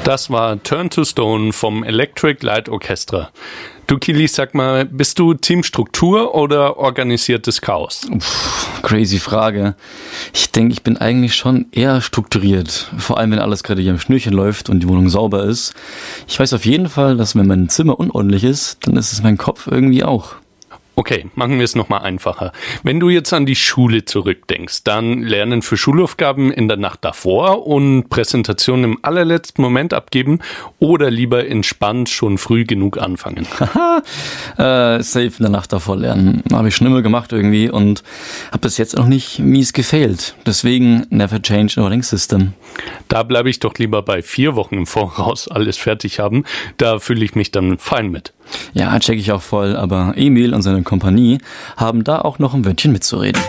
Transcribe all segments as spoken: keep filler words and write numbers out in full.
Das war Turn to Stone vom Electric Light Orchestra. Du, Kili, sag mal, bist du Team Struktur oder organisiertes Chaos? Uff, crazy Frage. Ich denke, ich bin eigentlich schon eher strukturiert. Vor allem, wenn alles gerade hier im Schnürchen läuft und die Wohnung sauber ist. Ich weiß auf jeden Fall, dass wenn mein Zimmer unordentlich ist, dann ist es mein Kopf irgendwie auch. Okay, machen wir es nochmal einfacher. Wenn du jetzt an die Schule zurückdenkst, dann Lernen für Schulaufgaben in der Nacht davor und Präsentationen im allerletzten Moment abgeben oder lieber entspannt schon früh genug anfangen? Haha, äh, safe in der Nacht davor lernen. Habe ich schon immer gemacht irgendwie und habe bis jetzt noch nicht mies gefailt. Deswegen never change a running system. Da bleibe ich doch lieber bei vier Wochen im Voraus alles fertig haben. Da fühle ich mich dann fein mit. Ja, check ich auch voll, aber Emil und seine Kompanie haben da auch noch ein Wörtchen mitzureden.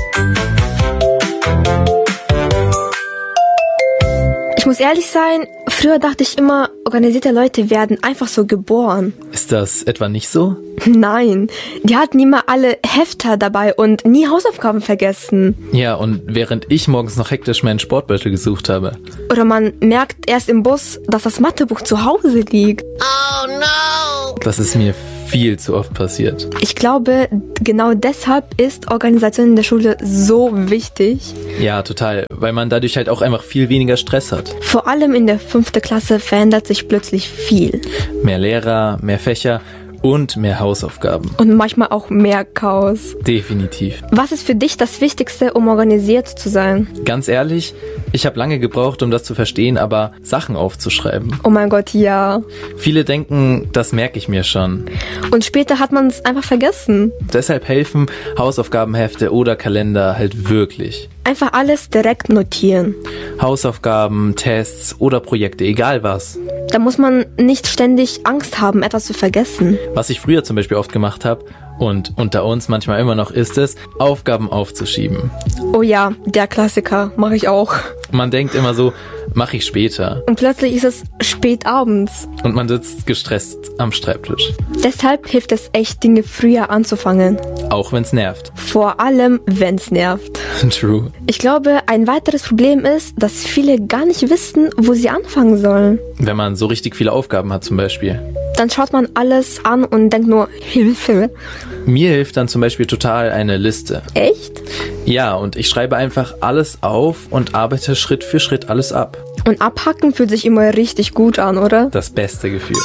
Ich muss ehrlich sein, früher dachte ich immer, organisierte Leute werden einfach so geboren. Ist das etwa nicht so? Nein, die hatten immer alle Hefter dabei und nie Hausaufgaben vergessen. Ja, und während ich morgens noch hektisch meinen Sportbeutel gesucht habe. Oder man merkt erst im Bus, dass das Mathebuch zu Hause liegt. Oh no! Das ist mir viel zu oft passiert. Ich glaube, genau deshalb ist Organisation in der Schule so wichtig. Ja, total, weil man dadurch halt auch einfach viel weniger Stress hat. Vor allem in der fünften Klasse verändert sich plötzlich viel. Mehr Lehrer, mehr Fächer und mehr Hausaufgaben. Und manchmal auch mehr Chaos. Definitiv. Was ist für dich das Wichtigste, um organisiert zu sein? Ganz ehrlich, ich habe lange gebraucht, um das zu verstehen, aber Sachen aufzuschreiben. Oh mein Gott, ja. Viele denken, das merke ich mir schon. Und später hat man es einfach vergessen. Deshalb helfen Hausaufgabenhefte oder Kalender halt wirklich. Einfach alles direkt notieren. Hausaufgaben, Tests oder Projekte, egal was. Da muss man nicht ständig Angst haben, etwas zu vergessen. Was ich früher zum Beispiel oft gemacht habe und unter uns manchmal immer noch ist es, Aufgaben aufzuschieben. Oh ja, der Klassiker, mache ich auch. Man denkt immer so, mache ich später. Und plötzlich ist es spät abends. Und man sitzt gestresst am Schreibtisch. Deshalb hilft es echt, Dinge früher anzufangen. Auch wenn's nervt. Vor allem, wenn's nervt. True. Ich glaube, ein weiteres Problem ist, dass viele gar nicht wissen, wo sie anfangen sollen. Wenn man so richtig viele Aufgaben hat zum Beispiel. Dann schaut man alles an und denkt nur, Hilfe. Mir hilft dann zum Beispiel total eine Liste. Echt? Ja, und ich schreibe einfach alles auf und arbeite Schritt für Schritt alles ab. Und abhacken fühlt sich immer richtig gut an, oder? Das beste Gefühl.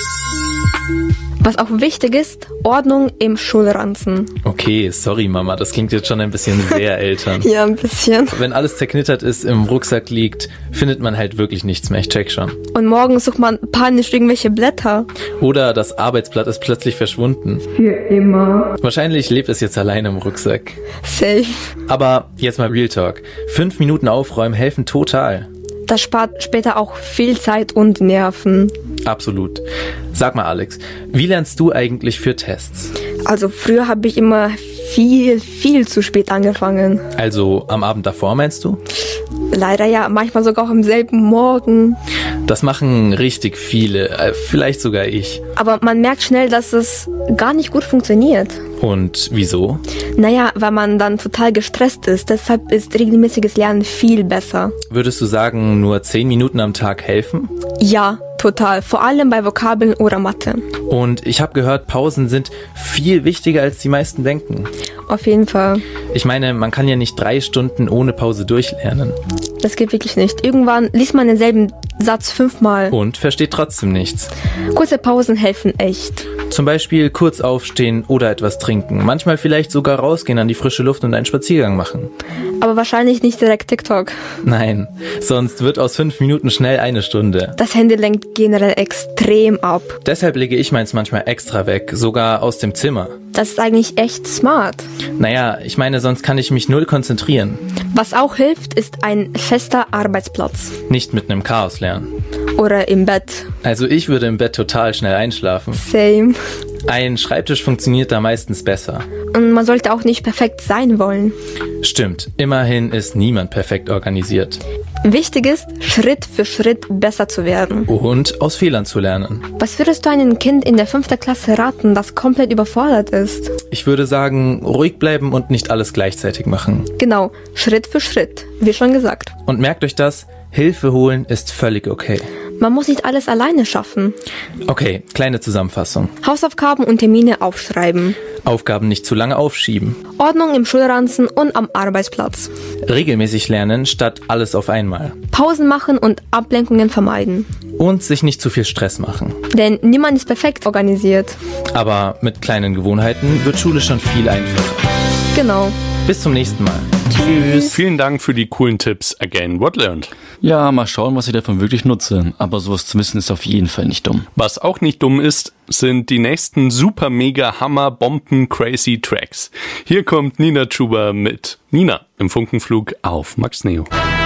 Was auch wichtig ist, Ordnung im Schulranzen. Okay, sorry Mama, das klingt jetzt schon ein bisschen sehr eltern. Ja, ein bisschen. Wenn alles zerknittert ist, im Rucksack liegt, findet man halt wirklich nichts mehr, ich check schon. Und morgens sucht man panisch irgendwelche Blätter. Oder das Arbeitsblatt ist plötzlich verschwunden. Für immer. Wahrscheinlich lebt es jetzt alleine im Rucksack. Safe. Aber jetzt mal Real Talk. Fünf Minuten aufräumen helfen total. Das spart später auch viel Zeit und Nerven. Absolut. Sag mal, Alex, wie lernst du eigentlich für Tests? Also früher habe ich immer viel, viel zu spät angefangen. Also am Abend davor, meinst du? Leider ja, manchmal sogar auch am selben Morgen. Das machen richtig viele, äh, vielleicht sogar ich. Aber man merkt schnell, dass es gar nicht gut funktioniert. Und wieso? Naja, weil man dann total gestresst ist. Deshalb ist regelmäßiges Lernen viel besser. Würdest du sagen, nur zehn Minuten am Tag helfen? Ja, total. Vor allem bei Vokabeln oder Mathe. Und ich habe gehört, Pausen sind viel wichtiger, als die meisten denken. Auf jeden Fall. Ich meine, man kann ja nicht drei Stunden ohne Pause durchlernen. Das geht wirklich nicht. Irgendwann liest man denselben Satz fünfmal. Und versteht trotzdem nichts. Kurze Pausen helfen echt. Zum Beispiel kurz aufstehen oder etwas trinken. Manchmal vielleicht sogar rausgehen an die frische Luft und einen Spaziergang machen. Aber wahrscheinlich nicht direkt TikTok. Nein, sonst wird aus fünf Minuten schnell eine Stunde. Das Handy lenkt generell extrem ab. Deshalb lege ich meins manchmal extra weg, sogar aus dem Zimmer. Das ist eigentlich echt smart. Naja, ich meine, sonst kann ich mich null konzentrieren. Was auch hilft, ist ein fester Arbeitsplatz. Nicht mit einem Chaos lernen. Oder im Bett. Also ich würde im Bett total schnell einschlafen. Same. Ein Schreibtisch funktioniert da meistens besser. Und man sollte auch nicht perfekt sein wollen. Stimmt, immerhin ist niemand perfekt organisiert. Wichtig ist, Schritt für Schritt besser zu werden. Und aus Fehlern zu lernen. Was würdest du einem Kind in der fünften Klasse raten, das komplett überfordert ist? Ich würde sagen, ruhig bleiben und nicht alles gleichzeitig machen. Genau, Schritt für Schritt, wie schon gesagt. Und merkt euch das, Hilfe holen ist völlig okay. Man muss nicht alles alleine schaffen. Okay, kleine Zusammenfassung. Hausaufgaben und Termine aufschreiben. Aufgaben nicht zu lange aufschieben. Ordnung im Schulranzen und am Arbeitsplatz. Regelmäßig lernen statt alles auf einmal. Pausen machen und Ablenkungen vermeiden. Und sich nicht zu viel Stress machen. Denn niemand ist perfekt organisiert. Aber mit kleinen Gewohnheiten wird Schule schon viel einfacher. Genau. Bis zum nächsten Mal. Tschüss. Vielen Dank für die coolen Tipps. Again, what learned? Ja, mal schauen, was ich davon wirklich nutze. Aber sowas zu wissen ist auf jeden Fall nicht dumm. Was auch nicht dumm ist, sind die nächsten super mega Hammer Bomben crazy Tracks. Hier kommt Nina Chuba mit Nina im Funkenflug auf Max Neo.